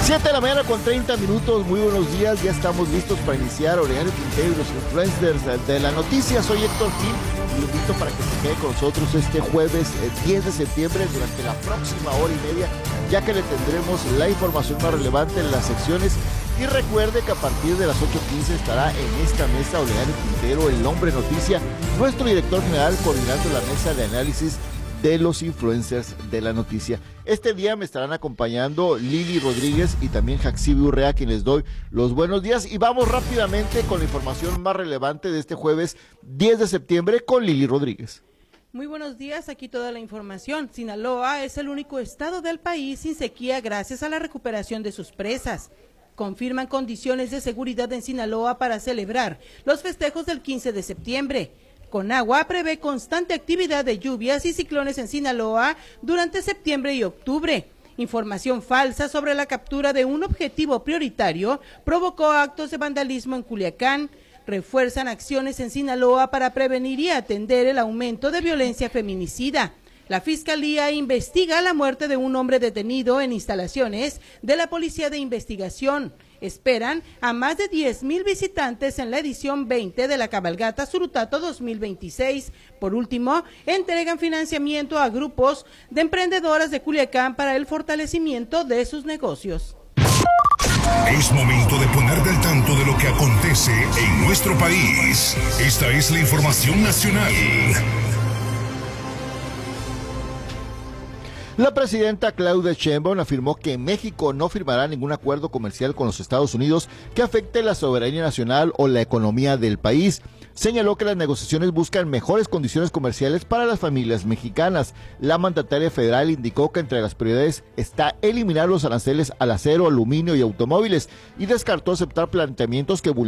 7 de la mañana con 30 minutos, muy buenos días, ya estamos listos para iniciar Aureliano Quintero y los influencers de la noticia. Soy Héctor Gil y lo invito para que se quede con nosotros este jueves 10 de septiembre durante la próxima hora y media, ya que le tendremos la información más relevante en las secciones. Y recuerde que a partir de las 8:15 estará en esta mesa Aureliano Quintero, el hombre noticia, nuestro director general, coordinando la mesa de análisis de los influencers de la noticia. Este día me estarán acompañando Lili Rodríguez y también Jaxibi Urrea, quien les doy los buenos días. Y vamos rápidamente con la información más relevante de este jueves 10 de septiembre con Lili Rodríguez. Muy buenos días, aquí toda la información. Sinaloa es el único estado del país sin sequía gracias a la recuperación de sus presas. Confirman condiciones de seguridad en Sinaloa para celebrar los festejos del 15 de septiembre. Conagua prevé constante actividad de lluvias y ciclones en Sinaloa durante septiembre y octubre. Información falsa sobre la captura de un objetivo prioritario provocó actos de vandalismo en Culiacán. Refuerzan acciones en Sinaloa para prevenir y atender el aumento de violencia feminicida. La Fiscalía investiga la muerte de un hombre detenido en instalaciones de la Policía de Investigación. Esperan a más de 10,000 visitantes en la edición 20 de la Cabalgata Surutato 2026. Por último, entregan financiamiento a grupos de emprendedoras de Culiacán para el fortalecimiento de sus negocios. Es momento de ponerte al tanto de lo que acontece en nuestro país. Esta es la información nacional. La presidenta Claudia Sheinbaum afirmó que México no firmará ningún acuerdo comercial con los Estados Unidos que afecte la soberanía nacional o la economía del país. Señaló que las negociaciones buscan mejores condiciones comerciales para las familias mexicanas. La mandataria federal indicó que entre las prioridades está eliminar los aranceles al acero, aluminio y automóviles y descartó aceptar planteamientos que